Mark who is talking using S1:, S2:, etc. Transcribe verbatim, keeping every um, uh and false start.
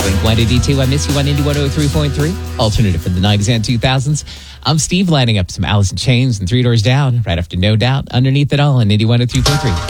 S1: Blink one eighty-two, I Miss You on Indie one oh three point three. Alternative for the nineties and two thousands. I'm Steve, lining up some Alice in Chains and Three Doors Down right after No Doubt. Underneath it all on Indie one oh three point three.